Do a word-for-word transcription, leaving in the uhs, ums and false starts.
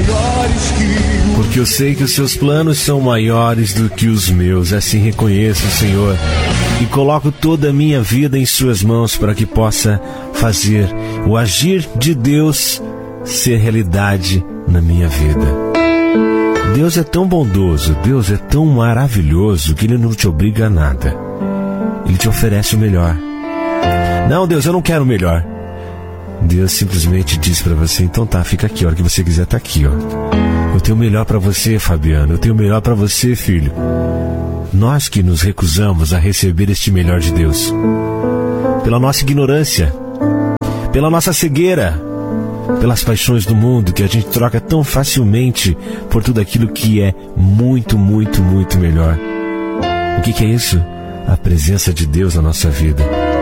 Porque eu sei que os seus planos são maiores do que os meus. Assim reconheço, Senhor, e coloco toda a minha vida em suas mãos para que possa fazer o agir de Deus ser realidade na minha vida. Deus é tão bondoso, Deus é tão maravilhoso que Ele não te obriga a nada. Ele te oferece o melhor. Não, Deus, eu não quero o melhor. Deus simplesmente diz para você: então tá, fica aqui, a hora que você quiser tá aqui, ó. Eu tenho o melhor para você, Fabiano, eu tenho o melhor para você, filho. Nós que nos recusamos a receber este melhor de Deus, pela nossa ignorância, pela nossa cegueira, pelas paixões do mundo que a gente troca tão facilmente por tudo aquilo que é muito, muito, muito melhor. O que que é isso? A presença de Deus na nossa vida.